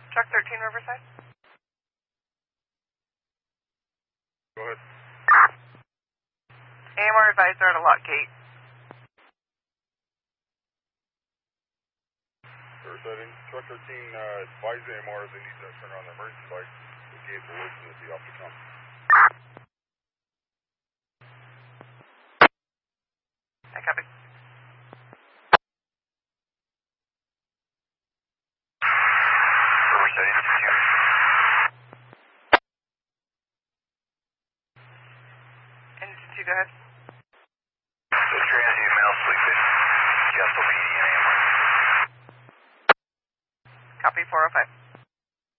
Truck 13 Riverside. Go ahead. AMR advisor at a lock gate. Riverside, truck 13, advise AMR they need to turn on their emergency lights. The gate will open if the officer comes. I copy. Riverside, Institute. Institute, go ahead. The transient male sleeping. Castle PD and AMR. Copy 405.